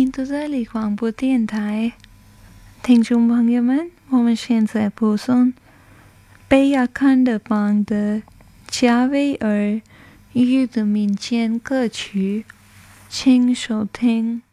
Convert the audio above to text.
迎都在里广播电台，听众朋友们，我们现在播送贝亚康德邦的《加维尔与的民间歌曲》，请收听。